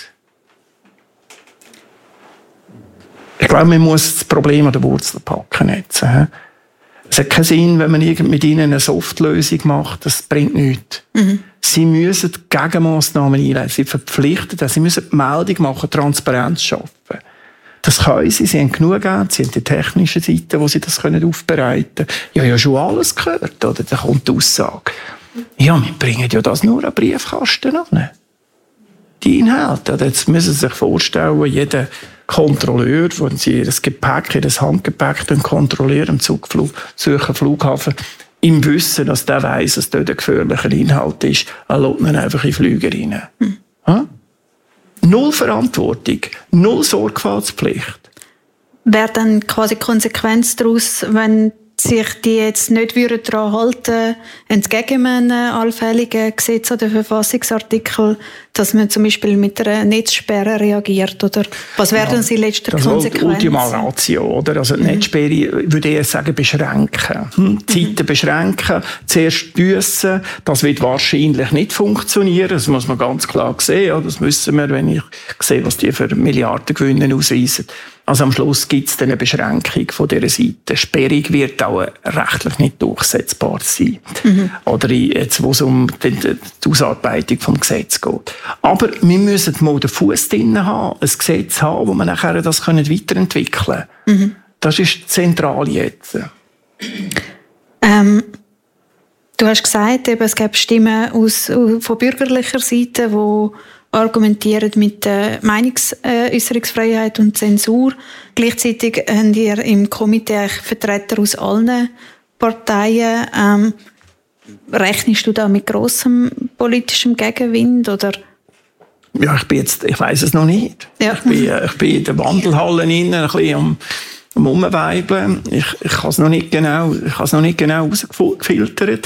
Ich glaube, man muss das Problem an der Wurzel packen jetzt. Es hat keinen Sinn, wenn man mit ihnen eine Softlösung macht. Das bringt nichts. Mhm. Sie müssen Gegenmaßnahmen einleiten. Sie verpflichten, sie müssen die Meldung machen, Transparenz schaffen. Das können sie. Sie haben genug Geld. Sie haben die technische Seite, wo sie das aufbereiten können. Ja, ja, schon alles gehört. Oder? Da kommt die Aussage. Ja, wir bringen ja das nur an Briefkasten an. Die Inhalte. Jetzt müssen Sie sich vorstellen, jeder Kontrolleur, wenn Sie das Gepäck, das Handgepäck kontrollieren, im Zugflug, Zürcher Flughafen, im Wissen, dass der weiss, dass dort ein gefährlicher Inhalt ist, er lässt ihn einfach in Flüge rein. Hm. Ja? Null Verantwortung, null Sorgfaltspflicht. Wäre dann quasi Konsequenz daraus, wenn sich die jetzt nicht daran halten, entgegen einem allfälligen Gesetz oder Verfassungsartikel, dass man zum Beispiel mit einer Netzsperre reagiert? Oder was wäre ja, dann die letzte Konsequenz? Das Ultima Ratio, oder? Also mhm. Netzsperre würde ich sagen, beschränken. Hm? Zeiten mhm. beschränken, zuerst büssen. Das wird wahrscheinlich nicht funktionieren. Das muss man ganz klar sehen. Das wissen wir, wenn ich sehe, was die für Milliardengewinne ausweisen. Also am Schluss gibt es eine Beschränkung von dieser Seite. Sperrung wird auch rechtlich nicht durchsetzbar sein. Mhm. Oder jetzt, wo es um die, die Ausarbeitung des Gesetzes geht. Aber wir müssen mal den Fuß drin haben, ein Gesetz haben, wo wir nachher das weiterentwickeln können. Mhm. Das ist zentral jetzt. Ähm, du hast gesagt, eben, es gibt Stimmen aus, von bürgerlicher Seite, die argumentieren mit der Meinungsäußerungsfreiheit und Zensur. Gleichzeitig haben ihr im Komitee Vertreter aus allen Parteien. Ähm, rechnest du da mit grossem politischem Gegenwind? Oder? Ja, ich bin jetzt, ich weiss es noch nicht. Ja. Ich, bin, ich bin in der Wandelhalle innen, ein bisschen am, am Umweibeln. Ich, ich habe es noch nicht genau, ich habe es noch nicht genau rausgefiltert.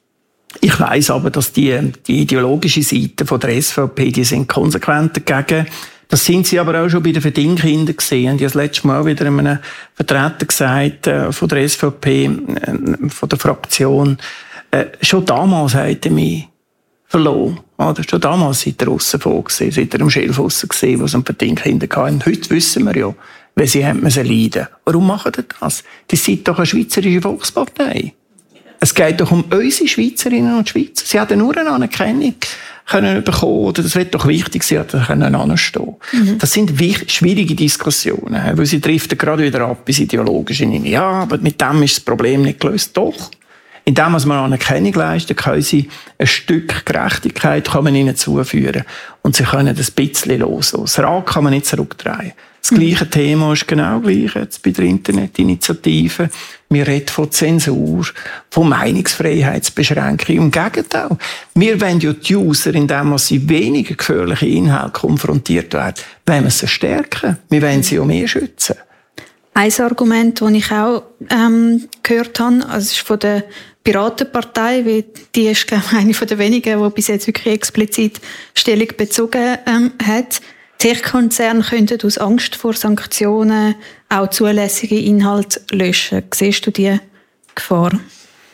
Ich weiss aber, dass die, die ideologische Seite von der S V P, die sind konsequent dagegen. Das sind sie aber auch schon bei den Verdingkindern gesehen. Ich habe das letzte Mal wieder einem Vertreter gesagt, äh, von der S V P, äh, von der Fraktion, äh, schon damals hat er mich verloren. Oder? Schon damals seid ihr aussen vor gesehen, seid ihr am Schilf aussen gesehen, wo es um Verdingkinder ging. Heute wissen wir ja, wie sie haben müssen leiden. Warum machen die das? Die sind doch eine Schweizerische Volkspartei. Es geht doch um unsere Schweizerinnen und Schweizer. Sie hätten nur eine Anerkennung können bekommen, oder das wird doch wichtig sein, dass sie anstehen. Mhm. Das sind schwierige Diskussionen, weil sie driften gerade wieder ab ins Ideologische hinein. Ja, aber mit dem ist das Problem nicht gelöst. Doch. Indem man Anerkennung leistet, können sie ein Stück Gerechtigkeit kann man ihnen zuführen. Und sie können ein bisschen loslassen. Das Rad kann man nicht zurückdrehen. Das gleiche mhm. Thema ist genau gleich jetzt bei der Internetinitiative. Wir reden von Zensur, von Meinungsfreiheitsbeschränkung. Im Gegenteil. Wir wollen ja die User, indem sie weniger gefährliche Inhalte konfrontiert werden, wollen wir sie stärken. Wir wollen sie auch mehr schützen. Ein Argument, das ich auch ähm, gehört habe, also ist von der Piratenpartei, weil die ist, glaube ich, eine der wenigen, die bis jetzt wirklich explizit Stellung bezogen ähm, hat. Tech-Konzerne könnten aus Angst vor Sanktionen auch zulässige Inhalte löschen. Siehst du diese Gefahr?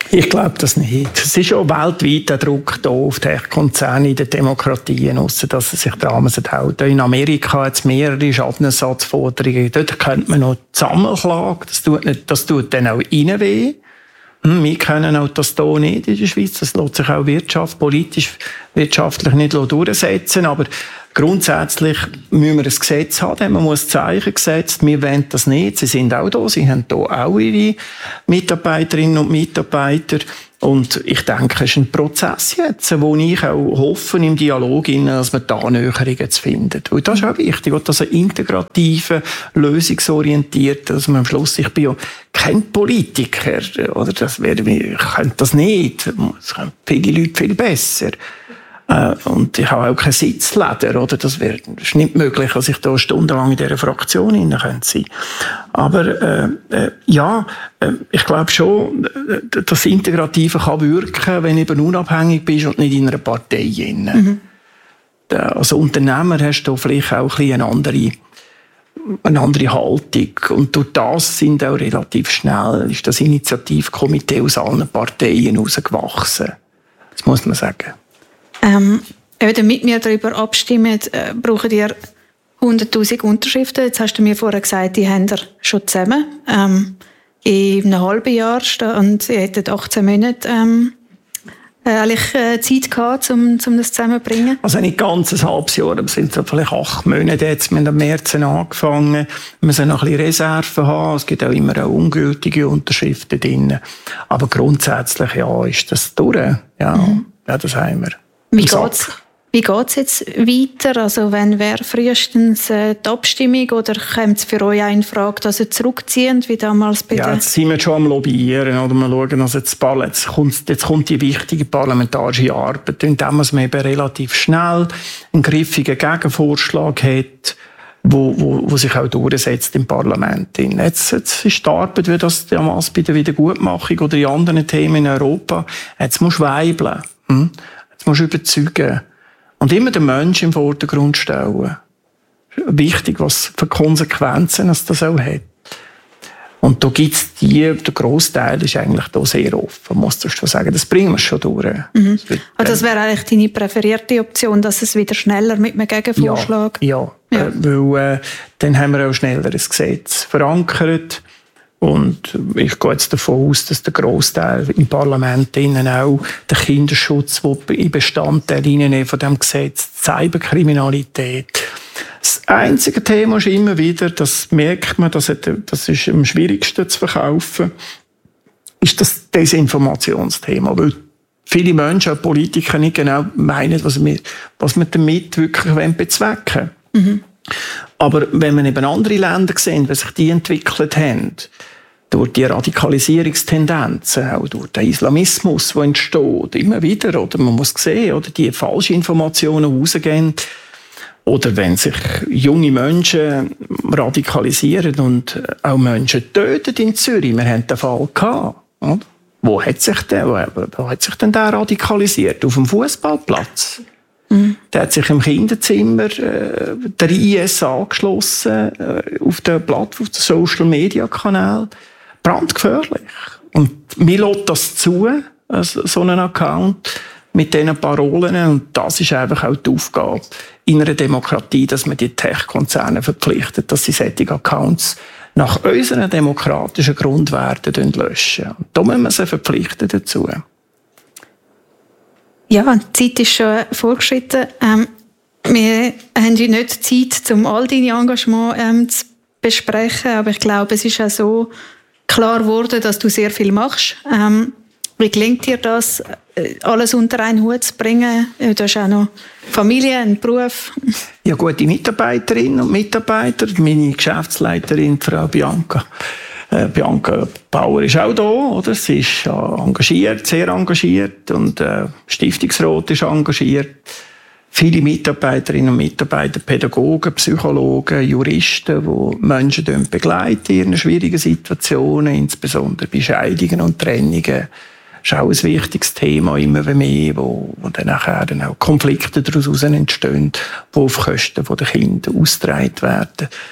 Ich glaube das nicht. Es ist schon weltweit der Druck da auf die Konzerne in den Demokratien, ausser dass sie sich daran halten. In Amerika hat es mehrere Schadenersatzforderungen. Dort könnte man noch zusammenklagen. Das tut, nicht, das tut dann auch ihnen weh. Hm, wir können auch das hier nicht in der Schweiz. Das lässt sich auch Wirtschaft, politisch, wirtschaftlich nicht durchsetzen. Aber grundsätzlich müssen wir ein Gesetz haben. Man muss Zeichen gesetzt. Wir wollen das nicht. Sie sind auch da. Sie haben hier auch ihre Mitarbeiterinnen und Mitarbeiter. Und ich denke, es ist ein Prozess jetzt, wo ich auch hoffe, im Dialog, dass wir da Annäherungen zu finden. Und das ist auch wichtig, dass ein integrativer, lösungsorientierter, dass man am Schluss, ich bin ja kein Politiker, oder? Das wäre, ich könnte das nicht. Das können viele Leute viel besser. Und ich habe auch kein Sitzleder, oder? Das wäre, das ist nicht möglich, dass ich da stundenlang in dieser Fraktion sein könnte. Aber, äh, äh, ja, äh, ich glaube schon, äh, das Integrative kann wirken, wenn du eben unabhängig bist und nicht in einer Partei drin. Mhm. Als Unternehmer hast du vielleicht auch ein bisschen eine andere, eine andere Haltung. Und durch das sind auch relativ schnell, ist das Initiativkomitee aus allen Parteien herausgewachsen. Das muss man sagen. Ähm, damit wir darüber abstimmen, äh, brauchen ihr hunderttausend Unterschriften. Jetzt hast du mir vorher gesagt, die haben ihr schon zusammen. Ähm, in einem halben Jahr und ihr hättet achtzehn Monate ähm, äh, eigentlich, äh, Zeit gehabt, um, um das zusammenzubringen. Also nicht ganz ein halbes Jahr, aber es sind so vielleicht acht Monate jetzt. Wir haben im März angefangen. Wir müssen noch ein bisschen Reserven haben. Es gibt auch immer auch ungültige Unterschriften drin. Aber grundsätzlich, ja, ist das durch. Ja, mhm. ja das haben wir. Wie geht's, wie geht's jetzt weiter? Also, wenn wäre frühestens äh, die Abstimmung oder kommt es für euch auch in Frage, dass ihr zurückziehen, wie damals bei Ja, jetzt sind wir schon am Lobbyieren, oder? Wir schauen, also jetzt, jetzt, kommt, jetzt kommt die wichtige parlamentarische Arbeit, indem man eben relativ schnell einen griffigen Gegenvorschlag hat, wo, wo, wo sich auch durchsetzt im Parlament. Jetzt, jetzt ist die Arbeit, wie das damals bei der Wiedergutmachung oder in anderen Themen in Europa, jetzt musst du weibeln. Hm? Jetzt musst du überzeugen. Und immer den Menschen im Vordergrund stellen. Wichtig, was für Konsequenzen es das auch hat. Und da gibt es die, der Grossteil ist eigentlich da sehr offen, musst du schon sagen. Das bringen wir schon durch. Mhm. Das, wird, also das wäre eigentlich deine präferierte Option, dass es wieder schneller mit einem Gegenvorschlag... Ja, ja, ja. Äh, weil äh, dann haben wir auch schneller ein Gesetz verankert. Und ich gehe jetzt davon aus, dass der Grossteil im Parlament innen auch den Kinderschutz, der in Bestandteil von diesem Gesetz, die Cyberkriminalität. Das einzige Thema ist immer wieder, das merkt man, das ist am schwierigsten zu verkaufen, ist das Desinformationsthema. Weil viele Menschen, auch Politiker, nicht genau meinen, was wir, was wir damit wirklich bezwecken wollen. Mhm. Aber wenn man eben andere Länder sehen, wie sich die entwickelt haben, durch die Radikalisierungstendenzen, auch durch den Islamismus, der entsteht, immer wieder, oder man muss sehen, oder die falschen Informationen rausgehen, oder wenn sich junge Menschen radikalisieren und auch Menschen töten in Zürich, wir haben den Fall gehabt, oder? Wo hat sich der, wo, wo hat sich denn der radikalisiert? Auf dem Fußballplatz? Mhm. Der hat sich im Kinderzimmer äh, der I S angeschlossen, äh, auf der Plattform, auf den Social-Media-Kanal. Brandgefährlich. Und mir lässt das zu, also so einen Account mit diesen Parolen. Und das ist einfach auch die Aufgabe in einer Demokratie, dass man die Tech-Konzerne verpflichtet, dass sie solche Accounts nach unseren demokratischen Grundwerten löschen. Und da müssen wir sie verpflichten dazu. Ja, die Zeit ist schon vorgeschritten. Ähm, wir haben ja nicht Zeit, um all deine Engagement ähm, zu besprechen, aber ich glaube, es ist auch so klar geworden, dass du sehr viel machst. Ähm, wie gelingt dir das, alles unter einen Hut zu bringen? Du hast auch noch Familie, einen Beruf. Ja, gute Mitarbeiterinnen und Mitarbeiter. Meine Geschäftsleiterin, Frau Bianca. Äh, Bianca Bauer ist auch da, oder? Sie ist äh, engagiert, sehr engagiert, und äh, Stiftungsrat ist engagiert. Viele Mitarbeiterinnen und Mitarbeiter, Pädagogen, Psychologen, Juristen, die Menschen begleiten in ihren schwierigen Situationen, insbesondere bei Scheidungen und Trennungen. Das ist auch ein wichtiges Thema, immer mehr, wo, wo dann nachher dann auch Konflikte daraus entstehen, die auf Kosten der Kinder ausgetragen werden.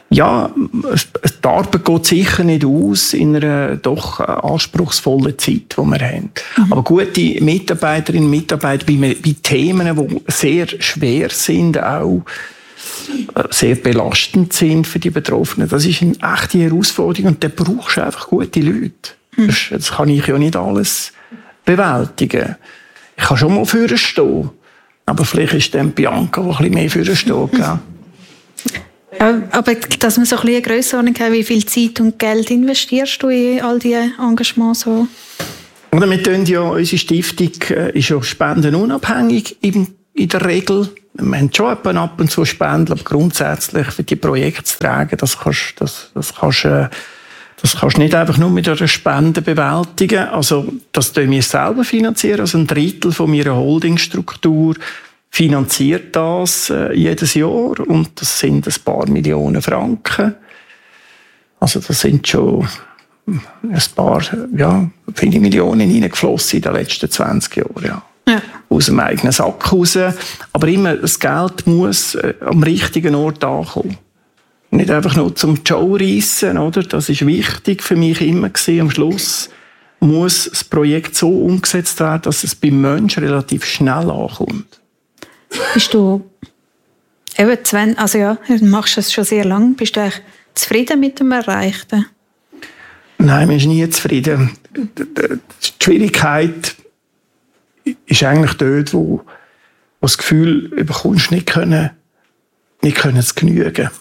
Ja, die Arbeit geht sicher nicht aus in einer doch anspruchsvollen Zeit, die wir haben. Mhm. Aber gute Mitarbeiterinnen und Mitarbeiter bei, bei Themen, die sehr schwer sind, auch sehr belastend sind für die Betroffenen, das ist eine echte Herausforderung und da brauchst du einfach gute Leute. Mhm. Das, das kann ich ja nicht alles bewältigen. Ich kann schon mal vorne stehen, aber vielleicht ist dann Bianca, die ein bisschen mehr vorne steht. Mhm. Aber dass man so ein bisschen eine Grössenordnung hat, wie viel Zeit und Geld investierst du in all diese Engagements? So? Oder wir tun ja, unsere Stiftung ist ja spendenunabhängig in, in der Regel. Wir haben schon ab und zu Spenden, aber grundsätzlich für die Projekte zu tragen, das kannst, das, das kannst, das kannst du nicht einfach nur mit einer Spende bewältigen. Also, das tun wir selber finanzieren, also ein Drittel von meiner Holdingstruktur finanziert das äh, jedes Jahr und das sind ein paar Millionen Franken. Also das sind schon ein paar, ja, viele Millionen hineingeflossen in den letzten zwanzig Jahren. Ja. Ja. Aus dem eigenen Sack raus. Aber immer, das Geld muss äh, am richtigen Ort ankommen. Nicht einfach nur zum Show reissen, oder? Das ist wichtig für mich immer gewesen. Am Schluss muss das Projekt so umgesetzt werden, dass es beim Menschen relativ schnell ankommt. Bist du eben zwanzig, also ja, du machst das schon sehr lange. Bist du eigentlich zufrieden mit dem Erreichten? Nein, man ist nie zufrieden. Die Schwierigkeit ist eigentlich dort, wo, wo das Gefühl bekommst, nicht können, nicht können zu genügen.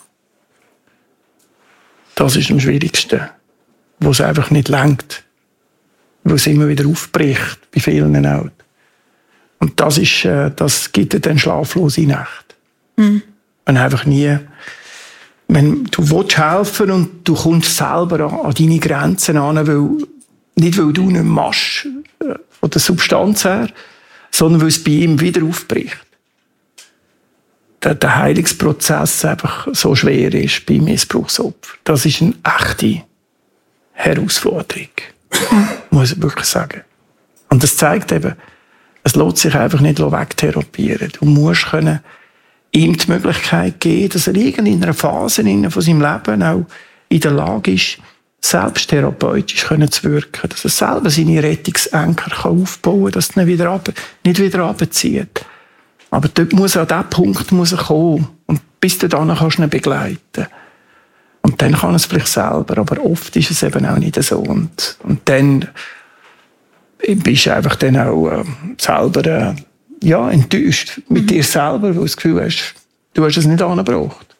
Das ist am schwierigsten. Wo es einfach nicht reicht. Wo es immer wieder aufbricht, bei vielen auch. Und das, ist, das gibt dir dann schlaflose Nächte. Mhm. Wenn einfach nie, wenn du willst helfen und du kommst selber an, an deine Grenzen an, weil, nicht weil du nicht machst, von der Substanz her, sondern weil es bei ihm wieder aufbricht. Der, der Heilungsprozess einfach so schwer ist bei Missbrauchsopfern. Das ist eine echte Herausforderung. Mhm. Muss ich wirklich sagen. Und das zeigt eben, es lässt sich einfach nicht wegtherapieren. Du musst können ihm die Möglichkeit geben, dass er in einer Phase von seinem Leben auch in der Lage ist, selbst therapeutisch zu wirken. Dass er selber seine Rettungsanker aufbauen kann, dass er ihn wieder runter, nicht wieder runterzieht. Aber dort muss er an diesen Punkt muss er kommen. Und bis dahin kannst du ihn begleiten. Und dann kann er es vielleicht selber. Aber oft ist es eben auch nicht so. Und, und dann bist du einfach dann auch äh, selber äh, ja, enttäuscht mit mhm. dir selber, weil du das Gefühl hast, du hast es nicht angebracht.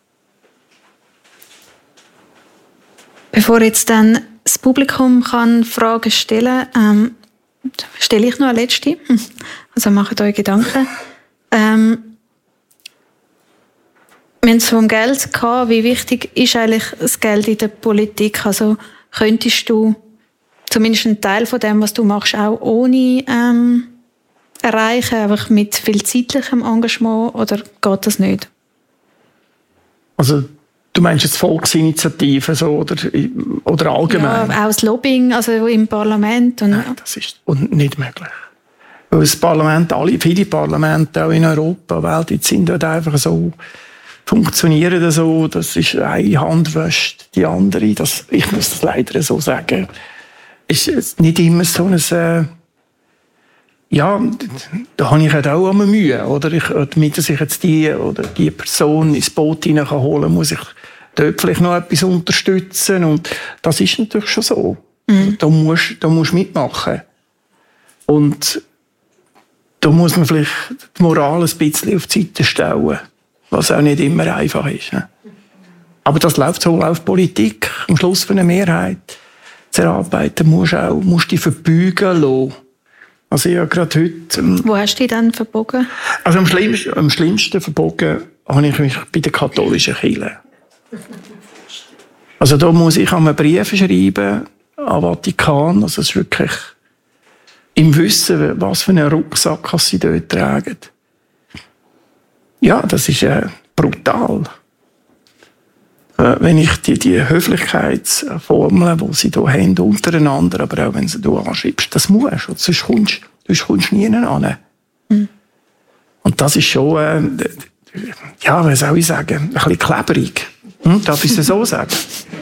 Bevor jetzt dann das Publikum kann Fragen stellen kann, ähm, stelle ich noch eine letzte. Also macht euch Gedanken. Ähm, wir haben es vom Geld gehabt. Wie wichtig ist eigentlich das Geld in der Politik? Also könntest du zumindest einen Teil von dem, was du machst, auch ohne ähm, erreichen, einfach mit viel zeitlichem Engagement, oder geht das nicht? Also du meinst jetzt Volksinitiativen so, oder, oder allgemein? Ja, auch das Lobbying, also im Parlament. Und Nein, das ist nicht möglich. Weil das Parlament, alle, viele Parlamente auch in Europa, weltweit sind dort einfach so, funktionieren so, das ist eine Hand wäscht die andere. Das, ich muss das leider so sagen. Ist nicht immer so ein, äh, ja, da habe ich halt auch immer Mühe, oder? Ich, damit ich jetzt die oder die Person ins Boot hinein holen kann, muss ich dort vielleicht noch etwas unterstützen, und das ist natürlich schon so. Mhm. Da musst da musst mitmachen. Und da muss man vielleicht die Moral ein bisschen auf die Seite stellen, was auch nicht immer einfach ist. Ne? Aber das läuft so auf Politik, am Schluss für eine Mehrheit zu erarbeiten, musst du auch musst dich verbeugen lassen. Also ja, gerade heute... Ähm, Wo hast du dich dann verbogen? Also am schlimmsten, am schlimmsten verbogen habe ich mich bei der katholischen Kirche. Also da muss ich einen Brief schreiben an Vatikan. Also es ist wirklich im Wissen, was für einen Rucksack sie dort tragen. Ja, das ist äh, brutal. Äh, wenn ich die, die Höflichkeitsformeln, die sie hier haben, untereinander, aber auch wenn sie hier anschreibst, das musst du, sonst kommst, sonst kommst du nie an. Mhm. Und das ist schon, äh, ja, was soll ich sagen, ein bisschen klebrig. Hm, darf ich es so sagen?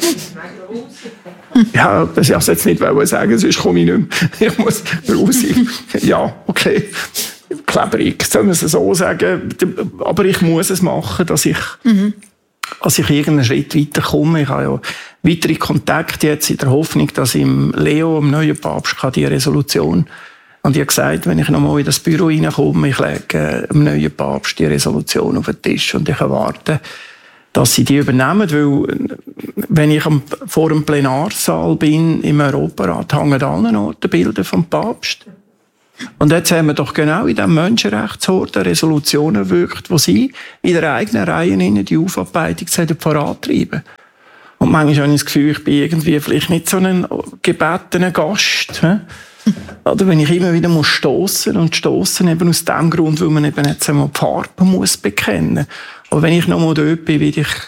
Ja, das ich jetzt nicht sagen, sonst komme ich nicht mehr. Ich muss raus. Ja, okay. Klebrig, soll man es so sagen. Aber ich muss es machen, dass ich, mhm. dass ich irgendeinen Schritt weiterkomme. Ich habe ja weitere Kontakte jetzt in der Hoffnung, dass im Leo, dem neuen Papst, die Resolution, und ich habe gesagt, wenn ich nochmal in das Büro reinkomme, ich lege dem neuen Papst die Resolution auf den Tisch und ich erwarte, dass sie die übernehmen, weil wenn ich vor dem Plenarsaal bin im Europarat, hängen an allen Orten Bilder vom Papst. Und jetzt haben wir doch genau in diesem Menschenrechtsort Resolutionen gewirkt, wo sie in der eigenen Reihe die Aufarbeitung vorantreiben. Und manchmal habe ich das Gefühl, ich bin irgendwie vielleicht nicht so ein gebetener Gast. Oder wenn ich immer wieder muss stossen und stossen eben aus dem Grund, weil man eben jetzt einmal die Farbe muss bekennen. Aber wenn ich noch mal dort bin, will ich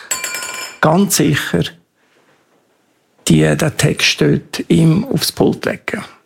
ganz sicher die, den Text dort ihm aufs Pult legen.